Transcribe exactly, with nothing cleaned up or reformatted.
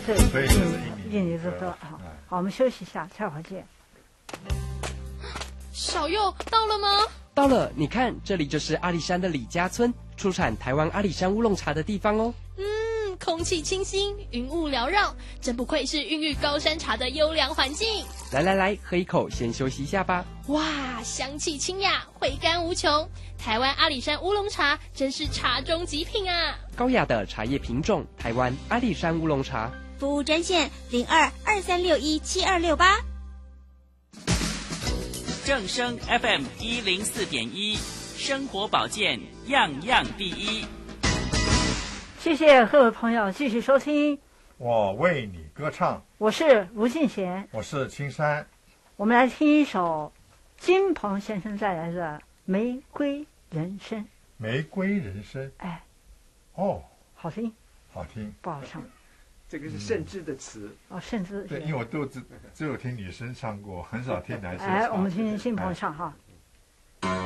是所以这是印尼印尼的歌。好，好，我们休息一下，待会儿见。 小佑到了吗？ 到了，你看，这里就是阿里山的李家村，出产台湾阿里山乌龙茶的地方哦。 嗯，空气清新，云雾缭绕，真不愧是孕育高山茶的优良环境。 来来来，喝一口，先休息一下吧。 哇，香气清雅，回甘无穷。台湾阿里山乌龙茶真是茶中极品啊！ 高雅的茶叶品种，台湾阿里山乌龙茶。 服务专线零二二三六一七二六八。 正声 F M 一零四点一，生活保健样样第一。 谢谢各位朋友继续收听， 我为你歌唱， 我是吴敬贤， 我是青山。 我们来听一首金鹏先生带来的《玫瑰人生》。 玫瑰人生， 哎， 哦， 好听， 好听， 不好唱。 这个是盛之的词、 嗯、哦，盛之对，因为我都只只有听女生唱过，很少听男生唱。 哎，我们听听金鹏唱哈。 哎